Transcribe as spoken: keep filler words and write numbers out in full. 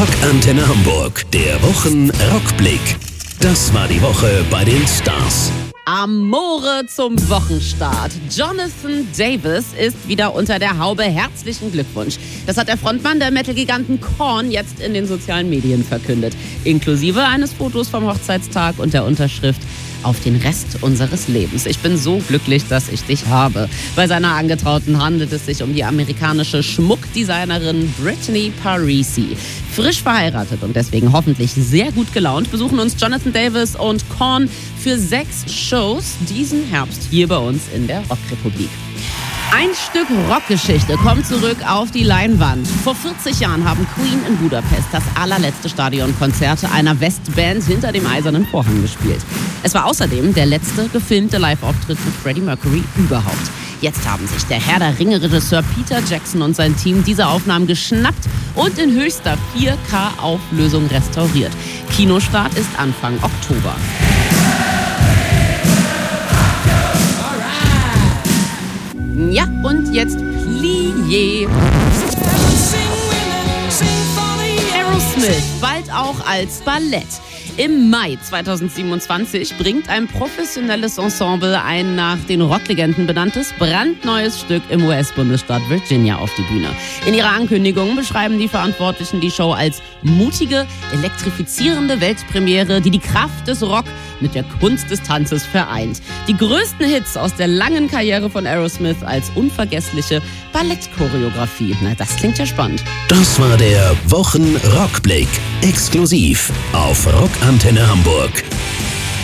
Rockantenne Hamburg, der Wochen-Rockblick. Das war die Woche bei den Stars. Amore zum Wochenstart. Jonathan Davis ist wieder unter der Haube. Herzlichen Glückwunsch. Das hat der Frontmann der Metal-Giganten Korn jetzt in den sozialen Medien verkündet. Inklusive eines Fotos vom Hochzeitstag und der Unterschrift: auf den Rest unseres Lebens. Ich bin so glücklich, dass ich dich habe. Bei seiner Angetrauten handelt es sich um die amerikanische Schmuckdesignerin Brittany Parisi. Frisch verheiratet und deswegen hoffentlich sehr gut gelaunt besuchen uns Jonathan Davis und Korn für sechs Shows diesen Herbst hier bei uns in der Rockrepublik. Ein Stück Rockgeschichte kommt zurück auf die Leinwand. Vor vierzig Jahren haben Queen in Budapest das allerletzte Stadionkonzert einer Westband hinter dem eisernen Vorhang gespielt. Es war außerdem der letzte gefilmte Live-Auftritt mit Freddie Mercury überhaupt. Jetzt haben sich der Herr der Ringe-Regisseur Peter Jackson und sein Team diese Aufnahmen geschnappt und in höchster vier K-Auflösung restauriert. Kinostart ist Anfang Oktober. Ja, und jetzt Plié. Aerosmith, bald auch als Ballett. Im Mai zweitausendsiebenundzwanzig bringt ein professionelles Ensemble ein nach den Rocklegenden benanntes brandneues Stück im U S-Bundesstaat Virginia auf die Bühne. In ihrer Ankündigung beschreiben die Verantwortlichen die Show als mutige, elektrifizierende Weltpremiere, die die Kraft des Rock mit der Kunst des Tanzes vereint. Die größten Hits aus der langen Karriere von Aerosmith als unvergessliche Ballettchoreografie. Na, das klingt ja spannend. Das war der Wochen-Rockblick. Exklusiv auf Rockantenne Hamburg.